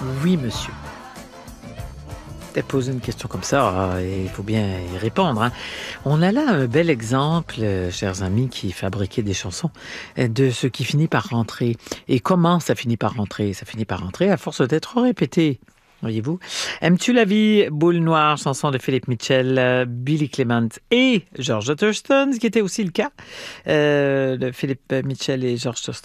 Oui, monsieur. Poser une question comme ça, il faut bien y répondre, hein. On a là un bel exemple, chers amis, qui fabriquait des chansons, de ce qui finit par rentrer. Et comment ça finit par rentrer? Ça finit par rentrer à force d'être répété. Voyez-vous? Aimes-tu la vie? Boule noire, chanson de Philippe Mitchell, Billy Clement et George Thurston, ce qui était aussi le cas de Philippe Mitchell et George Thurston.